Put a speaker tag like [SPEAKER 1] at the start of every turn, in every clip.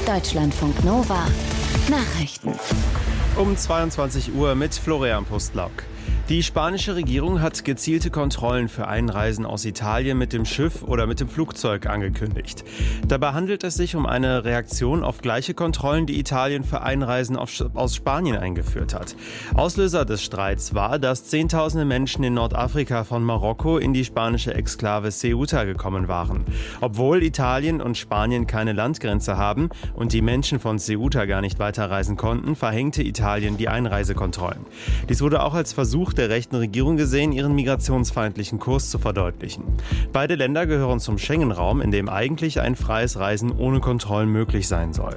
[SPEAKER 1] Deutschlandfunk Nova Nachrichten.
[SPEAKER 2] Um 22 Uhr mit Florian Pustlauk. Die spanische Regierung hat gezielte Kontrollen für Einreisen aus Italien mit dem Schiff oder mit dem Flugzeug angekündigt. Dabei handelt es sich um eine Reaktion auf gleiche Kontrollen, die Italien für Einreisen aus Spanien eingeführt hat. Auslöser des Streits war, dass Zehntausende Menschen in Nordafrika von Marokko in die spanische Exklave Ceuta gekommen waren. Obwohl Italien und Spanien keine Landgrenze haben und die Menschen von Ceuta gar nicht weiterreisen konnten, verhängte Italien die Einreisekontrollen. Dies wurde auch als Versuch der rechten Regierung gesehen, ihren migrationsfeindlichen Kurs zu verdeutlichen. Beide Länder gehören zum Schengen-Raum, in dem eigentlich ein freies Reisen ohne Kontrollen möglich sein soll.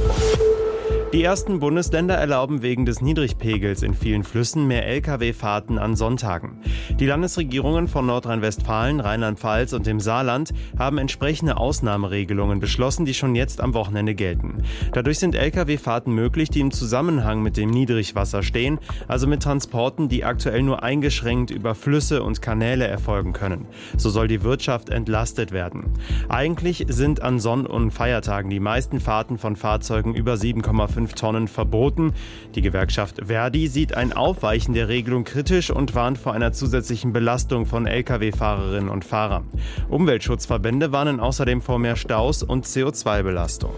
[SPEAKER 2] Die ersten Bundesländer erlauben wegen des Niedrigpegels in vielen Flüssen mehr Lkw-Fahrten an Sonntagen. Die Landesregierungen von Nordrhein-Westfalen, Rheinland-Pfalz und dem Saarland haben entsprechende Ausnahmeregelungen beschlossen, die schon jetzt am Wochenende gelten. Dadurch sind Lkw-Fahrten möglich, die im Zusammenhang mit dem Niedrigwasser stehen, also mit Transporten, die aktuell nur eingeschränkt über Flüsse und Kanäle erfolgen können. So soll die Wirtschaft entlastet werden. Eigentlich sind an Sonn- und Feiertagen die meisten Fahrten von Fahrzeugen über 7,5 Tonnen verboten. Die Gewerkschaft Verdi sieht ein Aufweichen der Regelung kritisch und warnt vor einer zusätzlichen Belastung von Lkw-Fahrerinnen und Fahrern. Umweltschutzverbände warnen außerdem vor mehr Staus und CO2-Belastung.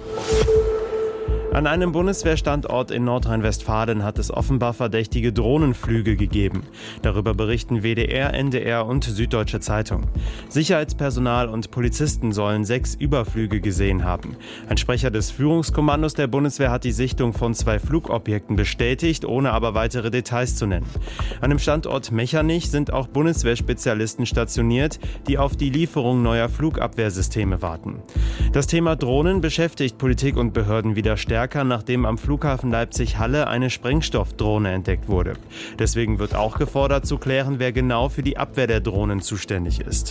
[SPEAKER 2] An einem Bundeswehrstandort in Nordrhein-Westfalen hat es offenbar verdächtige Drohnenflüge gegeben. Darüber berichten WDR, NDR und Süddeutsche Zeitung. Sicherheitspersonal und Polizisten sollen 6 Überflüge gesehen haben. Ein Sprecher des Führungskommandos der Bundeswehr hat die Sichtung von 2 Flugobjekten bestätigt, ohne aber weitere Details zu nennen. An dem Standort Mechernich sind auch Bundeswehrspezialisten stationiert, die auf die Lieferung neuer Flugabwehrsysteme warten. Das Thema Drohnen beschäftigt Politik und Behörden wieder stärker, nachdem am Flughafen Leipzig-Halle eine Sprengstoffdrohne entdeckt wurde. Deswegen wird auch gefordert zu klären, wer genau für die Abwehr der Drohnen zuständig ist.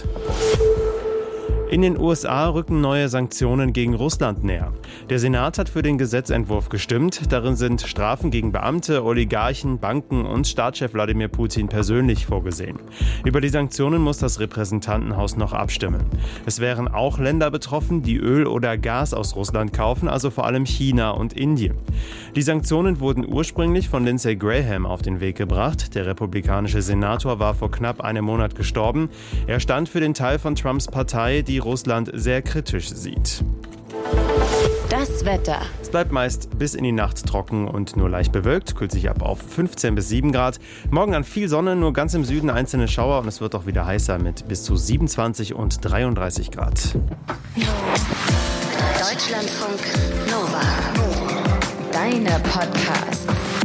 [SPEAKER 2] In den USA rücken neue Sanktionen gegen Russland näher. Der Senat hat für den Gesetzentwurf gestimmt. Darin sind Strafen gegen Beamte, Oligarchen, Banken und Staatschef Wladimir Putin persönlich vorgesehen. Über die Sanktionen muss das Repräsentantenhaus noch abstimmen. Es wären auch Länder betroffen, die Öl oder Gas aus Russland kaufen, also vor allem China und Indien. Die Sanktionen wurden ursprünglich von Lindsey Graham auf den Weg gebracht. Der republikanische Senator war vor knapp einem Monat gestorben. Er stand für den Teil von Trumps Partei, die Russland sehr kritisch sieht.
[SPEAKER 1] Das Wetter.
[SPEAKER 2] Es bleibt meist bis in die Nacht trocken und nur leicht bewölkt, kühlt sich ab auf 15 bis 7 Grad. Morgen dann viel Sonne, nur ganz im Süden einzelne Schauer und es wird auch wieder heißer mit bis zu 27 und 33 Grad.
[SPEAKER 1] Deutschlandfunk Nova. Deine Podcasts.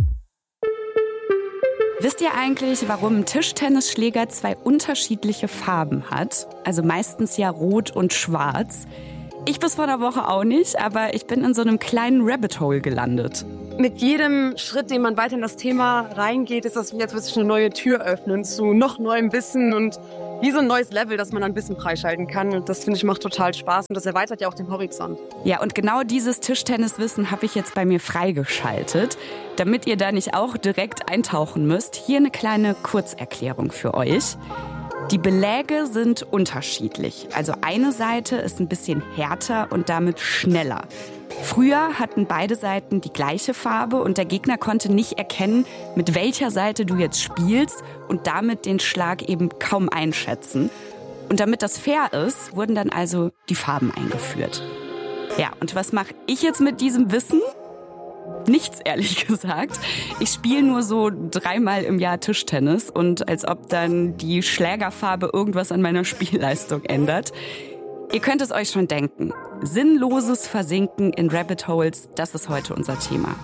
[SPEAKER 3] Wisst ihr eigentlich, warum ein Tischtennisschläger 2 unterschiedliche Farben hat? Also meistens ja rot und schwarz. Ich bis vor einer Woche auch nicht, aber ich bin in so einem kleinen Rabbit Hole gelandet.
[SPEAKER 4] Mit jedem Schritt, den man weiter in das Thema reingeht, ist das wie als würde sich eine neue Tür öffnen zu noch neuem Wissen und wie so ein neues Level, das man dann ein bisschen freischalten kann. Und das, finde ich, macht total Spaß und das erweitert ja auch den Horizont.
[SPEAKER 3] Ja, und genau dieses Tischtenniswissen habe ich jetzt bei mir freigeschaltet. Damit ihr da nicht auch direkt eintauchen müsst, hier eine kleine Kurzerklärung für euch. Die Beläge sind unterschiedlich. Also eine Seite ist ein bisschen härter und damit schneller. Früher hatten beide Seiten die gleiche Farbe und der Gegner konnte nicht erkennen, mit welcher Seite du jetzt spielst und damit den Schlag eben kaum einschätzen. Und damit das fair ist, wurden dann also die Farben eingeführt. Ja, und was mache ich jetzt mit diesem Wissen? Nichts, ehrlich gesagt. Ich spiele nur so 3-mal im Jahr Tischtennis und als ob dann die Schlägerfarbe irgendwas an meiner Spielleistung ändert. Ihr könnt es euch schon denken. Sinnloses Versinken in Rabbit Holes, das ist heute unser Thema.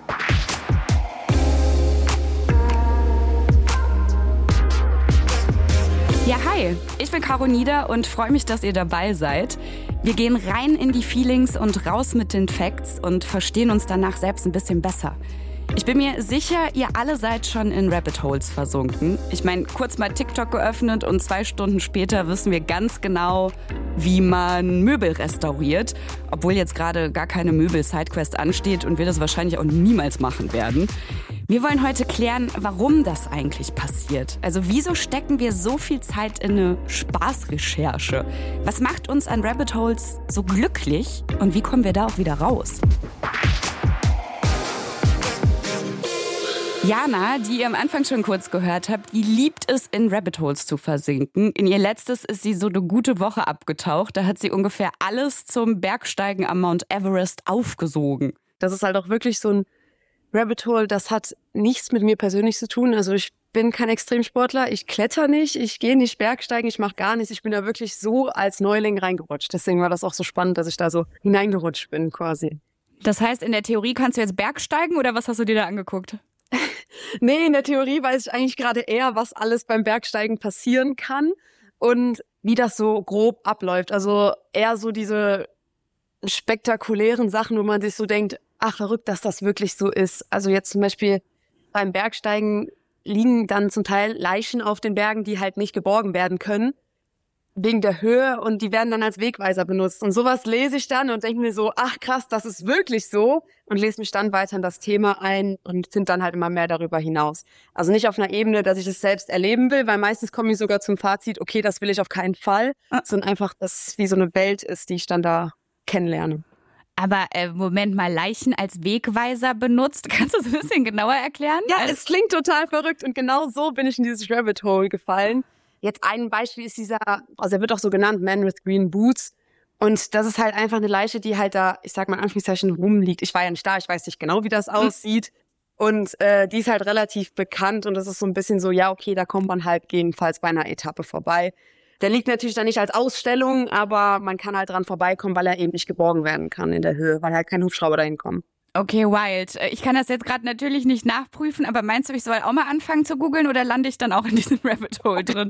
[SPEAKER 3] Ja, hi, ich bin Caro Nieder und freue mich, dass ihr dabei seid. Wir gehen rein in die Feelings und raus mit den Facts und verstehen uns danach selbst ein bisschen besser. Ich bin mir sicher, ihr alle seid schon in Rabbit Holes versunken. Ich meine, kurz mal TikTok geöffnet und 2 Stunden später wissen wir ganz genau, wie man Möbel restauriert. Obwohl jetzt gerade gar keine Möbel-Sidequest ansteht und wir das wahrscheinlich auch niemals machen werden. Wir wollen heute klären, warum das eigentlich passiert. Also wieso stecken wir so viel Zeit in eine Spaßrecherche? Was macht uns an Rabbit Holes so glücklich und wie kommen wir da auch wieder raus? Jana, die ihr am Anfang schon kurz gehört habt, die liebt es, in Rabbit Holes zu versinken. In ihr letztes ist sie so eine gute Woche abgetaucht. Da hat sie ungefähr alles zum Bergsteigen am Mount Everest aufgesogen.
[SPEAKER 4] Das ist halt auch wirklich so ein Rabbit Hole, das hat nichts mit mir persönlich zu tun. Also ich bin kein Extremsportler, ich kletter nicht, ich gehe nicht Bergsteigen, ich mache gar nichts. Ich bin da wirklich so als Neuling reingerutscht. Deswegen war das auch so spannend, dass ich da so hineingerutscht bin quasi.
[SPEAKER 3] Das heißt, in der Theorie kannst du jetzt Bergsteigen oder was hast du dir da angeguckt?
[SPEAKER 4] Nee, in der Theorie weiß ich eigentlich gerade eher, was alles beim Bergsteigen passieren kann und wie das so grob abläuft. Also eher so diese spektakulären Sachen, wo man sich so denkt, ach verrückt, dass das wirklich so ist. Also jetzt zum Beispiel beim Bergsteigen liegen dann zum Teil Leichen auf den Bergen, die halt nicht geborgen werden können, wegen der Höhe, und die werden dann als Wegweiser benutzt. Und sowas lese ich dann und denke mir so, ach krass, das ist wirklich so, und lese mich dann weiter in das Thema ein und finde dann halt immer mehr darüber hinaus. Also nicht auf einer Ebene, dass ich es selbst erleben will, weil meistens komme ich sogar zum Fazit, okay, das will ich auf keinen Fall, sondern einfach, dass es wie so eine Welt ist, die ich dann da kennenlerne.
[SPEAKER 3] Aber Moment mal, Leichen als Wegweiser benutzt? Kannst du das ein bisschen genauer erklären?
[SPEAKER 4] Ja, es klingt total verrückt und genau so bin ich in dieses Rabbit Hole gefallen. Jetzt ein Beispiel ist dieser, also er wird auch so genannt, Man with Green Boots. Und das ist halt einfach eine Leiche, die halt da, ich sag mal in Anführungszeichen, rumliegt. Ich war ja nicht da, ich weiß nicht genau, wie das aussieht. Und die ist halt relativ bekannt und das ist so ein bisschen so, ja okay, da kommt man halt jedenfalls bei einer Etappe vorbei. Der liegt natürlich dann nicht als Ausstellung, aber man kann halt dran vorbeikommen, weil er eben nicht geborgen werden kann in der Höhe, weil halt kein Hubschrauber dahin kommt.
[SPEAKER 3] Okay, wild. Ich kann das jetzt gerade natürlich nicht nachprüfen, aber meinst du, ich soll auch mal anfangen zu googeln oder lande ich dann auch in diesem Rabbit Hole drin?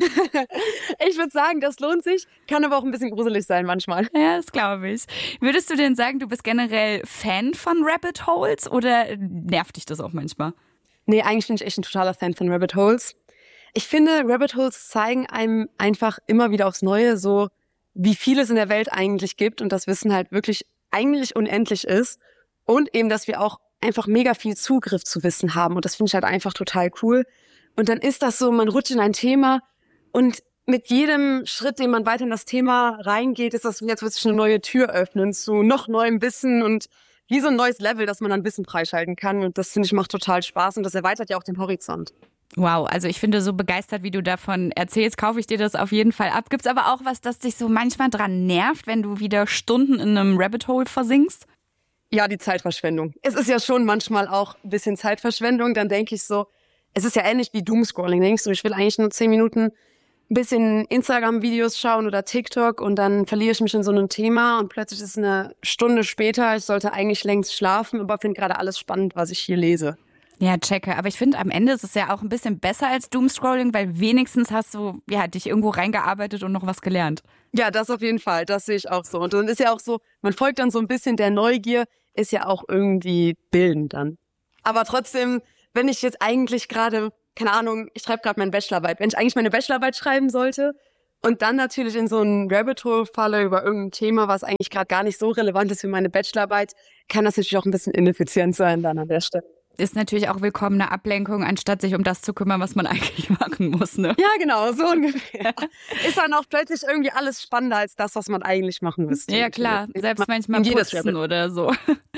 [SPEAKER 4] Ich würde sagen, das lohnt sich, kann aber auch ein bisschen gruselig sein manchmal.
[SPEAKER 3] Ja, das glaube ich. Würdest du denn sagen, du bist generell Fan von Rabbit Holes oder nervt dich das auch manchmal?
[SPEAKER 4] Nee, eigentlich bin ich echt ein totaler Fan von Rabbit Holes. Ich finde, Rabbit Holes zeigen einem einfach immer wieder aufs Neue so, wie viel es in der Welt eigentlich gibt und das Wissen halt wirklich eigentlich unendlich ist. Und eben, dass wir auch einfach mega viel Zugriff zu Wissen haben. Und das finde ich halt einfach total cool. Und dann ist das so, man rutscht in ein Thema und mit jedem Schritt, den man weiter in das Thema reingeht, ist das, jetzt wird sich eine neue Tür öffnen zu noch neuem Wissen und wie so ein neues Level, dass man dann Wissen freischalten kann. Und das, finde ich, macht total Spaß und das erweitert ja auch den Horizont.
[SPEAKER 3] Wow, also ich finde, so begeistert, wie du davon erzählst, kaufe ich dir das auf jeden Fall ab. Gibt's aber auch was, das dich so manchmal dran nervt, wenn du wieder Stunden in einem Rabbit Hole versinkst?
[SPEAKER 4] Ja, die Zeitverschwendung. Es ist ja schon manchmal auch ein bisschen Zeitverschwendung. Dann denke ich so, es ist ja ähnlich wie Doomscrolling. Denkst du, ich will eigentlich nur 10 Minuten ein bisschen Instagram-Videos schauen oder TikTok und dann verliere ich mich in so einem Thema und plötzlich ist es eine Stunde später. Ich sollte eigentlich längst schlafen, aber finde gerade alles spannend, was ich hier lese.
[SPEAKER 3] Ja, checke. Aber ich finde, am Ende ist es ja auch ein bisschen besser als Doomscrolling, weil wenigstens hast du dich irgendwo reingearbeitet und noch was gelernt.
[SPEAKER 4] Ja, das auf jeden Fall. Das sehe ich auch so. Und dann ist ja auch so, man folgt dann so ein bisschen der Neugier, ist ja auch irgendwie bildend dann. Aber trotzdem, wenn ich jetzt eigentlich gerade, keine Ahnung, ich schreibe gerade meine Bachelorarbeit, wenn ich eigentlich meine Bachelorarbeit schreiben sollte und dann natürlich in so einen Rabbit Hole falle über irgendein Thema, was eigentlich gerade gar nicht so relevant ist für meine Bachelorarbeit, kann das natürlich auch ein bisschen ineffizient sein dann an der Stelle.
[SPEAKER 3] Ist natürlich auch willkommene Ablenkung, anstatt sich um das zu kümmern, was man eigentlich machen muss, ne?
[SPEAKER 4] Ja, genau, so ungefähr. Ist dann auch plötzlich irgendwie alles spannender als das, was man eigentlich machen müsste.
[SPEAKER 3] Ja, klar. Selbst manchmal putzen oder so.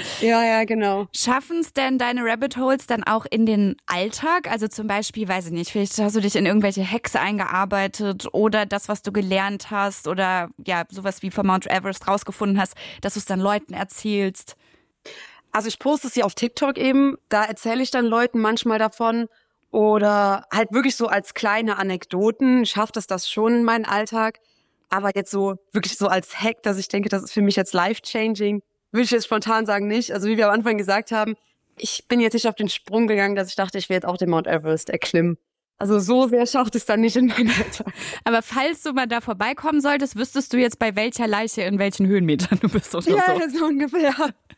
[SPEAKER 4] Ja, genau.
[SPEAKER 3] Schaffen es denn deine Rabbit Holes dann auch in den Alltag? Also zum Beispiel, weiß ich nicht, vielleicht hast du dich in irgendwelche Hacks eingearbeitet oder das, was du gelernt hast oder ja, sowas wie vom Mount Everest rausgefunden hast, dass du es dann Leuten erzählst.
[SPEAKER 4] Also ich poste es ja auf TikTok eben, da erzähle ich dann Leuten manchmal davon oder halt wirklich so als kleine Anekdoten. Schafft es das schon in meinen Alltag, aber jetzt so wirklich so als Hack, dass ich denke, das ist für mich jetzt life-changing, würde ich jetzt spontan sagen nicht. Also wie wir am Anfang gesagt haben, ich bin jetzt nicht auf den Sprung gegangen, dass ich dachte, ich werde jetzt auch den Mount Everest erklimmen. Also so sehr schafft es dann nicht in meinen Alltag.
[SPEAKER 3] Aber falls du mal da vorbeikommen solltest, wüsstest du jetzt, bei welcher Leiche in welchen Höhenmetern du bist oder so.
[SPEAKER 4] Ja, so ungefähr.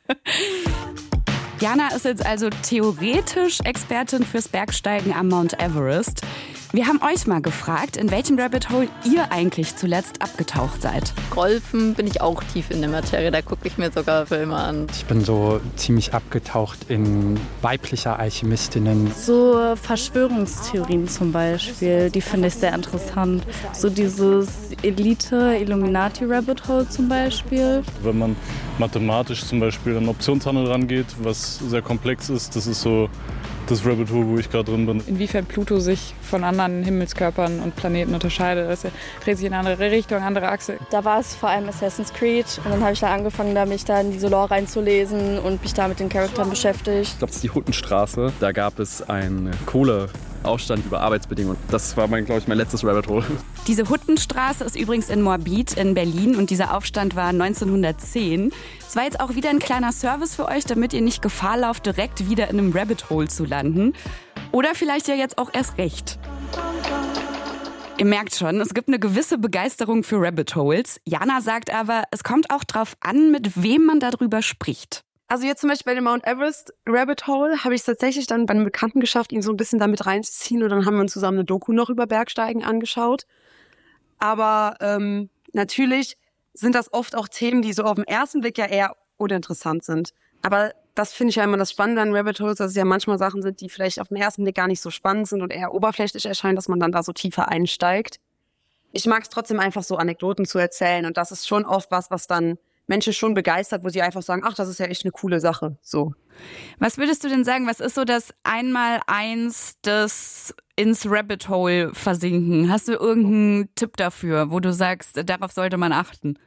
[SPEAKER 3] Jana ist jetzt also theoretisch Expertin fürs Bergsteigen am Mount Everest. Wir haben euch mal gefragt, in welchem Rabbit Hole ihr eigentlich zuletzt abgetaucht seid.
[SPEAKER 5] Golfen bin ich auch tief in der Materie, da gucke ich mir sogar Filme an.
[SPEAKER 6] Ich bin so ziemlich abgetaucht in weibliche Alchemistinnen.
[SPEAKER 7] So Verschwörungstheorien zum Beispiel, die finde ich sehr interessant. So dieses Elite-Illuminati-Rabbit Hole zum Beispiel.
[SPEAKER 8] Wenn man mathematisch zum Beispiel an Optionshandel rangeht, was sehr komplex ist, das ist so das Rabbit Hole, wo ich gerade drin bin.
[SPEAKER 9] Inwiefern Pluto sich von anderen Himmelskörpern und Planeten unterscheidet. Das dreht sich in eine andere Richtung, andere Achse.
[SPEAKER 10] Da war es vor allem Assassin's Creed und dann habe ich da angefangen, mich da in diese Lore reinzulesen und mich da mit den Charakteren beschäftigt.
[SPEAKER 11] Ich glaube, das ist die Huttenstraße. Da gab es einen Kohleaufstand über Arbeitsbedingungen. Das war, glaube ich, mein letztes Rabbit Hole.
[SPEAKER 3] Diese Huttenstraße ist übrigens in Moabit in Berlin und dieser Aufstand war 1910. Es war jetzt auch wieder ein kleiner Service für euch, damit ihr nicht Gefahr lauft, direkt wieder in einem Rabbit Hole zu landen. Oder vielleicht ja jetzt auch erst recht. Ihr merkt schon, es gibt eine gewisse Begeisterung für Rabbit Holes. Jana sagt aber, es kommt auch drauf an, mit wem man darüber spricht.
[SPEAKER 4] Also jetzt zum Beispiel bei dem Mount Everest Rabbit Hole habe ich es tatsächlich dann bei einem Bekannten geschafft, ihn so ein bisschen damit reinzuziehen. Und dann haben wir uns zusammen eine Doku noch über Bergsteigen angeschaut. Aber natürlich sind das oft auch Themen, die so auf den ersten Blick ja eher uninteressant sind. Aber das finde ich ja immer das Spannende an Rabbit Holes, dass es ja manchmal Sachen sind, die vielleicht auf den ersten Blick gar nicht so spannend sind und eher oberflächlich erscheinen, dass man dann da so tiefer einsteigt. Ich mag es trotzdem einfach so Anekdoten zu erzählen und das ist schon oft was dann Menschen schon begeistert, wo sie einfach sagen, ach, das ist ja echt eine coole Sache. So.
[SPEAKER 3] Was würdest du denn sagen, was ist so das Einmaleins des ins Rabbit Hole versinken? Hast du irgendeinen Tipp dafür, wo du sagst, darauf sollte man achten?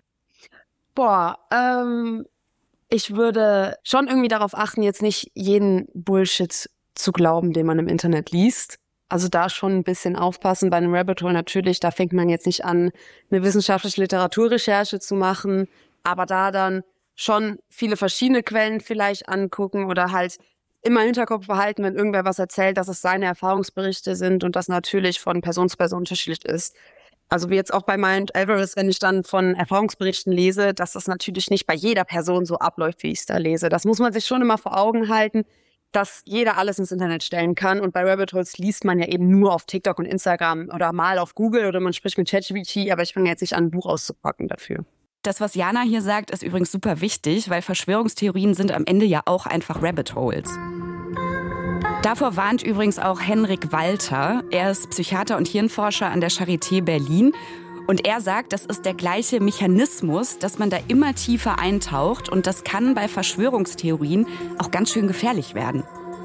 [SPEAKER 4] Ich würde schon irgendwie darauf achten, jetzt nicht jeden Bullshit zu glauben, den man im Internet liest. Also da schon ein bisschen aufpassen. Bei einem Rabbit Hole natürlich, da fängt man jetzt nicht an, eine wissenschaftliche Literaturrecherche zu machen, aber da dann schon viele verschiedene Quellen vielleicht angucken oder halt immer im Hinterkopf behalten, wenn irgendwer was erzählt, dass es seine Erfahrungsberichte sind und das natürlich von Person zu Person unterschiedlich ist. Also wie jetzt auch bei Mount Everest, wenn ich dann von Erfahrungsberichten lese, dass das natürlich nicht bei jeder Person so abläuft, wie ich es da lese. Das muss man sich schon immer vor Augen halten, dass jeder alles ins Internet stellen kann. Und bei Rabbit Holes liest man ja eben nur auf TikTok und Instagram oder mal auf Google oder man spricht mit ChatGPT, aber ich fange jetzt nicht an, ein Buch auszupacken dafür.
[SPEAKER 3] Das, was Jana hier sagt, ist übrigens super wichtig, weil Verschwörungstheorien sind am Ende ja auch einfach Rabbit Holes. Davor warnt übrigens auch Henrik Walter. Er ist Psychiater und Hirnforscher an der Charité Berlin. Und er sagt, das ist der gleiche Mechanismus, dass man da immer tiefer eintaucht. Und das kann bei Verschwörungstheorien auch ganz schön gefährlich werden.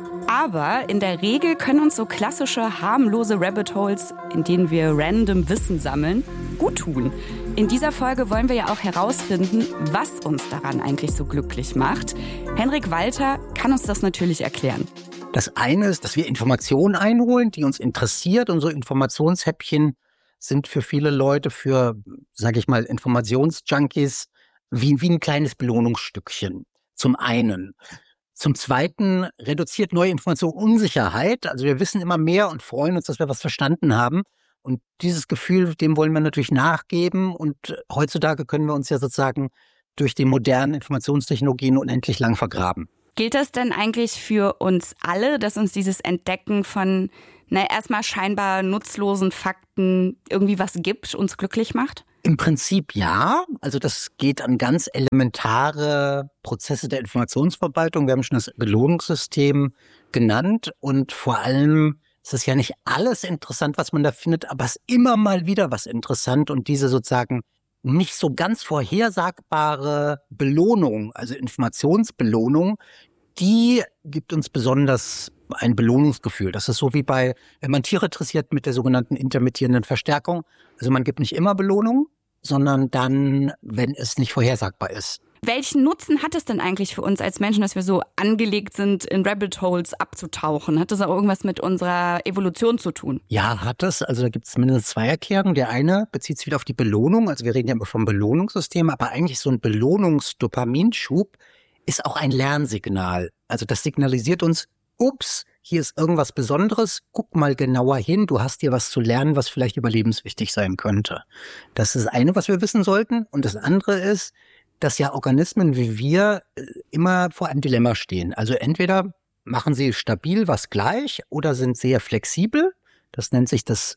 [SPEAKER 3] Aber in der Regel können uns so klassische, harmlose Rabbit Holes, in denen wir random Wissen sammeln, gut tun. In dieser Folge wollen wir ja auch herausfinden, was uns daran eigentlich so glücklich macht. Henrik Walter kann uns das natürlich erklären.
[SPEAKER 12] Das eine ist, dass wir Informationen einholen, die uns interessiert. Und so Informationshäppchen sind für viele Leute, für, sage ich mal, Informationsjunkies, wie ein kleines Belohnungsstückchen. Zum einen. Zum Zweiten reduziert neue Information Unsicherheit. Also wir wissen immer mehr und freuen uns, dass wir was verstanden haben. Und dieses Gefühl, dem wollen wir natürlich nachgeben. Und heutzutage können wir uns ja sozusagen durch die modernen Informationstechnologien unendlich lang vergraben.
[SPEAKER 3] Gilt das denn eigentlich für uns alle, dass uns dieses Entdecken von, erstmal scheinbar nutzlosen Fakten irgendwie was gibt, uns glücklich macht?
[SPEAKER 12] Im Prinzip ja. Also das geht an ganz elementare Prozesse der Informationsverwaltung. Wir haben schon das Belohnungssystem genannt. Und vor allem ist es ja nicht alles interessant, was man da findet, aber es ist immer mal wieder was interessant. Und diese sozusagen nicht so ganz vorhersagbare Belohnung, also Informationsbelohnung, die gibt uns besonders ein Belohnungsgefühl. Das ist so wie wenn man Tiere dressiert mit der sogenannten intermittierenden Verstärkung. Also man gibt nicht immer Belohnung, sondern dann, wenn es nicht vorhersagbar ist.
[SPEAKER 3] Welchen Nutzen hat es denn eigentlich für uns als Menschen, dass wir so angelegt sind, in Rabbit Holes abzutauchen? Hat das auch irgendwas mit unserer Evolution zu tun?
[SPEAKER 12] Ja, hat es. Also da gibt es mindestens zwei Erklärungen. Der eine bezieht sich wieder auf die Belohnung. Also wir reden ja immer vom Belohnungssystem, aber eigentlich so ein Belohnungsdopaminschub ist auch ein Lernsignal. Also das signalisiert uns, ups, hier ist irgendwas Besonderes, guck mal genauer hin, du hast hier was zu lernen, was vielleicht überlebenswichtig sein könnte. Das ist das eine, was wir wissen sollten. Und das andere ist, dass ja Organismen wie wir immer vor einem Dilemma stehen. Also entweder machen sie stabil was gleich oder sind sehr flexibel. Das nennt sich das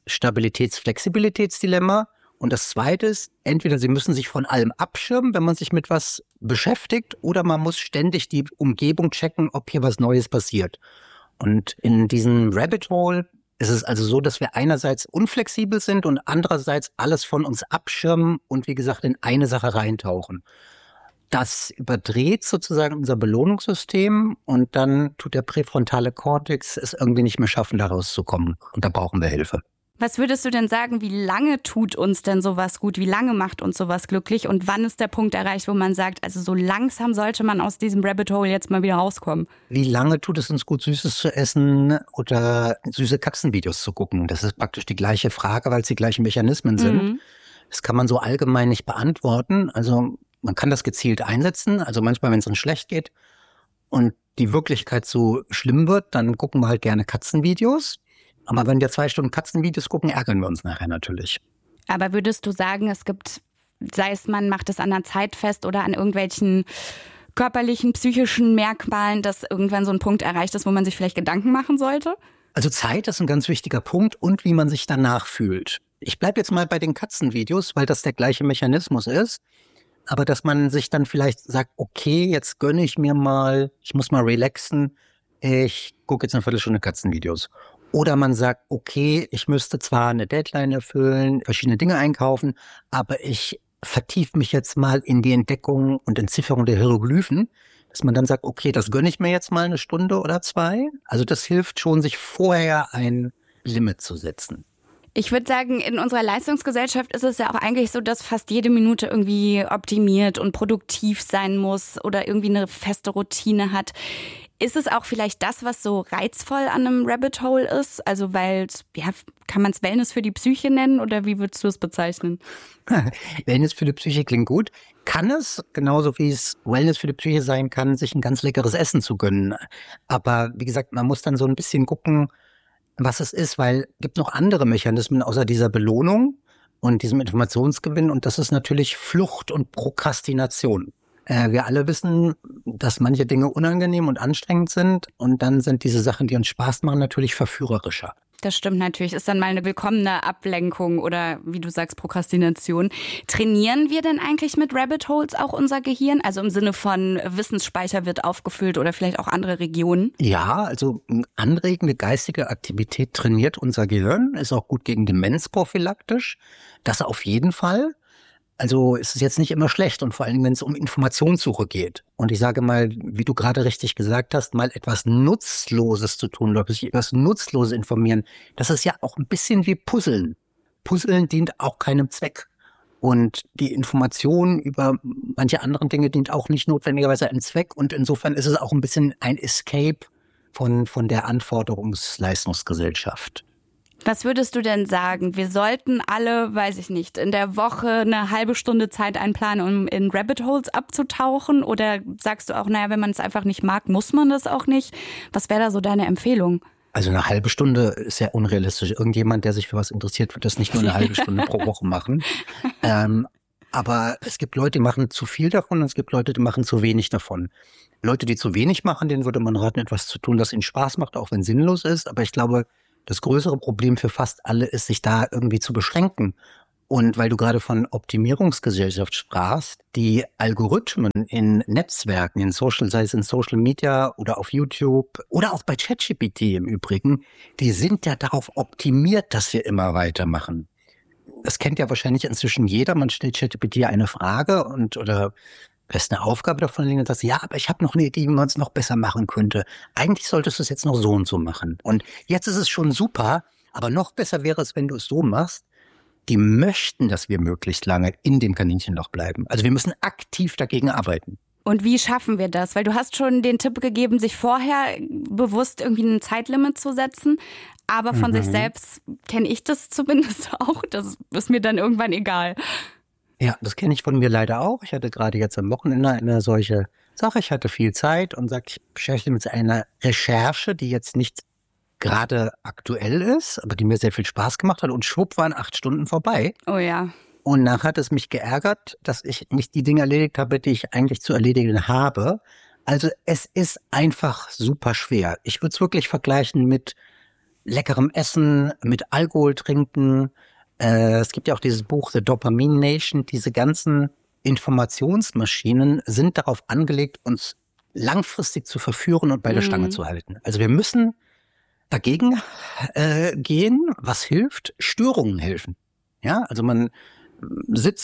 [SPEAKER 12] Stabilitäts-Flexibilitätsdilemma. Und das zweite ist, entweder sie müssen sich von allem abschirmen, wenn man sich mit was beschäftigt, oder man muss ständig die Umgebung checken, ob hier was Neues passiert. Und in diesem Rabbit Hole ist es also so, dass wir einerseits unflexibel sind und andererseits alles von uns abschirmen und wie gesagt in eine Sache reintauchen. Das überdreht sozusagen unser Belohnungssystem und dann tut der präfrontale Kortex es irgendwie nicht mehr schaffen, da rauszukommen. Und da brauchen wir Hilfe.
[SPEAKER 3] Was würdest du denn sagen, wie lange tut uns denn sowas gut? Wie lange macht uns sowas glücklich? Und wann ist der Punkt erreicht, wo man sagt, also so langsam sollte man aus diesem Rabbit Hole jetzt mal wieder rauskommen?
[SPEAKER 12] Wie lange tut es uns gut, Süßes zu essen oder süße Katzenvideos zu gucken? Das ist praktisch die gleiche Frage, weil es die gleichen Mechanismen sind. Das kann man so allgemein nicht beantworten. Also man kann das gezielt einsetzen. Also manchmal, wenn es uns schlecht geht und die Wirklichkeit so schlimm wird, dann gucken wir halt gerne Katzenvideos. Aber wenn wir 2 Stunden Katzenvideos gucken, ärgern wir uns nachher natürlich.
[SPEAKER 3] Aber würdest du sagen, es gibt, sei es man macht es an der Zeit fest oder an irgendwelchen körperlichen, psychischen Merkmalen, dass irgendwann so ein Punkt erreicht ist, wo man sich vielleicht Gedanken machen sollte?
[SPEAKER 12] Also Zeit ist ein ganz wichtiger Punkt und wie man sich danach fühlt. Ich bleibe jetzt mal bei den Katzenvideos, weil das der gleiche Mechanismus ist. Aber dass man sich dann vielleicht sagt, okay, jetzt gönne ich mir mal, ich muss mal relaxen, ich gucke jetzt eine Viertelstunde Katzenvideos. Oder man sagt, okay, ich müsste zwar eine Deadline erfüllen, verschiedene Dinge einkaufen, aber ich vertiefe mich jetzt mal in die Entdeckung und Entzifferung der Hieroglyphen, dass man dann sagt, okay, das gönne ich mir jetzt mal 1 Stunde oder 2. Also das hilft schon, sich vorher ein Limit zu setzen.
[SPEAKER 3] Ich würde sagen, in unserer Leistungsgesellschaft ist es ja auch eigentlich so, dass fast jede Minute irgendwie optimiert und produktiv sein muss oder irgendwie eine feste Routine hat. Ist es auch vielleicht das, was so reizvoll an einem Rabbit Hole ist? Also weil, ja, kann man es Wellness für die Psyche nennen oder wie würdest du es bezeichnen?
[SPEAKER 12] Wellness für die Psyche klingt gut. Kann es, genauso wie es Wellness für die Psyche sein kann, sich ein ganz leckeres Essen zu gönnen. Aber wie gesagt, man muss dann so ein bisschen gucken, was es ist, weil es gibt noch andere Mechanismen außer dieser Belohnung und diesem Informationsgewinn und das ist natürlich Flucht und Prokrastination. Wir alle wissen, dass manche Dinge unangenehm und anstrengend sind und dann sind diese Sachen, die uns Spaß machen, natürlich verführerischer.
[SPEAKER 3] Das stimmt natürlich. Ist dann mal eine willkommene Ablenkung oder, wie du sagst, Prokrastination. Trainieren wir denn eigentlich mit Rabbit Holes auch unser Gehirn? Also im Sinne von Wissensspeicher wird aufgefüllt oder vielleicht auch andere Regionen?
[SPEAKER 12] Ja, also anregende geistige Aktivität trainiert unser Gehirn, ist auch gut gegen Demenz prophylaktisch. Das auf jeden Fall. Also ist es jetzt nicht immer schlecht und vor allem, wenn es um Informationssuche geht. Und ich sage mal, wie du gerade richtig gesagt hast, mal etwas Nutzloses zu tun, oder sich etwas Nutzloses informieren, das ist ja auch ein bisschen wie Puzzeln. Puzzeln dient auch keinem Zweck. Und die Information über manche anderen Dinge dient auch nicht notwendigerweise einem Zweck. Und insofern ist es auch ein bisschen ein Escape von der Anforderungsleistungsgesellschaft.
[SPEAKER 3] Was würdest du denn sagen? Wir sollten alle, weiß ich nicht, in der Woche eine halbe Stunde Zeit einplanen, um in Rabbit Holes abzutauchen? Oder sagst du auch, naja, wenn man es einfach nicht mag, muss man das auch nicht? Was wäre da so deine Empfehlung?
[SPEAKER 12] Also eine halbe Stunde ist ja unrealistisch. Irgendjemand, der sich für was interessiert, wird das nicht nur eine halbe Stunde pro Woche machen. Aber es gibt Leute, die machen zu viel davon und es gibt Leute, die machen zu wenig davon. Leute, die zu wenig machen, denen würde man raten, etwas zu tun, das ihnen Spaß macht, auch wenn es sinnlos ist. Aber ich glaube, das größere Problem für fast alle ist, sich da irgendwie zu beschränken. Und weil du gerade von Optimierungsgesellschaft sprachst, die Algorithmen in Netzwerken, in Social, sei es in Social Media oder auf YouTube oder auch bei ChatGPT im Übrigen, die sind ja darauf optimiert, dass wir immer weitermachen. Das kennt ja wahrscheinlich inzwischen jeder. Man stellt ChatGPT eine Frage oder lässt eine Aufgabe davon liegen und sagt, ja, aber ich habe noch eine Idee, wie man es noch besser machen könnte. Eigentlich solltest du es jetzt noch so und so machen. Und jetzt ist es schon super, aber noch besser wäre es, wenn du es so machst. Die möchten, dass wir möglichst lange in dem Kaninchenloch bleiben. Also wir müssen aktiv dagegen arbeiten.
[SPEAKER 3] Und wie schaffen wir das? Weil du hast schon den Tipp gegeben, sich vorher bewusst irgendwie ein Zeitlimit zu setzen. Aber von sich selbst kenne ich das zumindest auch. Das ist mir dann irgendwann egal.
[SPEAKER 12] Ja, das kenne ich von mir leider auch. Ich hatte gerade jetzt am Wochenende eine solche Sache. Ich hatte viel Zeit und sagte, ich beschäftige mich mit einer Recherche, die jetzt nicht gerade aktuell ist, aber die mir sehr viel Spaß gemacht hat. Und schwupp waren 8 Stunden vorbei.
[SPEAKER 3] Oh ja.
[SPEAKER 12] Und nachher hat es mich geärgert, dass ich nicht die Dinge erledigt habe, die ich eigentlich zu erledigen habe. Also es ist einfach super schwer. Ich würde es wirklich vergleichen mit leckerem Essen, mit Alkohol trinken. Es gibt ja auch dieses Buch The Dopamine Nation. Diese ganzen Informationsmaschinen sind darauf angelegt, uns langfristig zu verführen und bei der Stange zu halten. Also wir müssen dagegen gehen. Was hilft? Störungen helfen. Ja, also man sitzt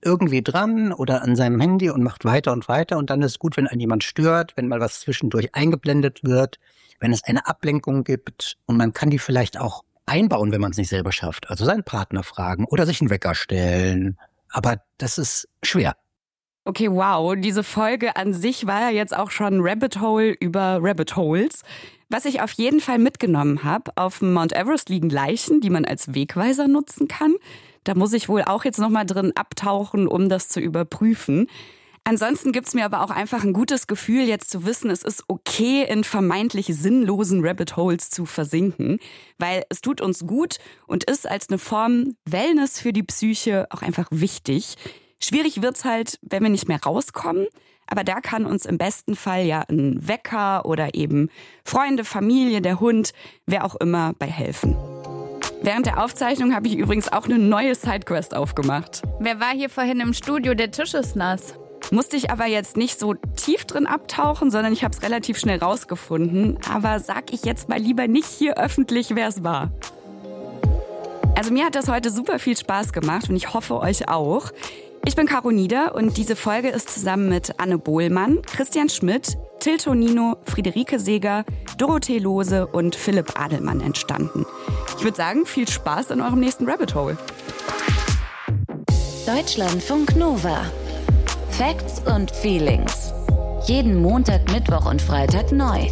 [SPEAKER 12] irgendwie dran oder an seinem Handy und macht weiter und weiter. Und dann ist es gut, wenn einen jemand stört, wenn mal was zwischendurch eingeblendet wird, wenn es eine Ablenkung gibt. Und man kann die vielleicht auch einbauen, wenn man es nicht selber schafft. Also seinen Partner fragen oder sich einen Wecker stellen. Aber das ist schwer.
[SPEAKER 3] Okay, wow. Diese Folge an sich war ja jetzt auch schon Rabbit Hole über Rabbit Holes. Was ich auf jeden Fall mitgenommen habe, auf dem Mount Everest liegen Leichen, die man als Wegweiser nutzen kann. Da muss ich wohl auch jetzt nochmal drin abtauchen, um das zu überprüfen. Ansonsten gibt's mir aber auch einfach ein gutes Gefühl, jetzt zu wissen, es ist okay, in vermeintlich sinnlosen Rabbit Holes zu versinken, weil es tut uns gut und ist als eine Form Wellness für die Psyche auch einfach wichtig. Schwierig wird's halt, wenn wir nicht mehr rauskommen, aber da kann uns im besten Fall ja ein Wecker oder eben Freunde, Familie, der Hund, wer auch immer bei helfen. Während der Aufzeichnung habe ich übrigens auch eine neue Sidequest aufgemacht.
[SPEAKER 5] Wer war hier vorhin im Studio? Der Tisch ist nass.
[SPEAKER 3] Musste ich aber jetzt nicht so tief drin abtauchen, sondern ich habe es relativ schnell rausgefunden. Aber sag ich jetzt mal lieber nicht hier öffentlich, wer es war. Also mir hat das heute super viel Spaß gemacht und ich hoffe euch auch. Ich bin Caro Nieder und diese Folge ist zusammen mit Anne Bohlmann, Christian Schmidt, Till Tonino, Friederike Seeger, Dorothee Lohse und Philipp Adelmann entstanden. Ich würde sagen, viel Spaß in eurem nächsten Rabbit Hole.
[SPEAKER 1] Deutschlandfunk Nova. Facts und Feelings. Jeden Montag, Mittwoch und Freitag neu.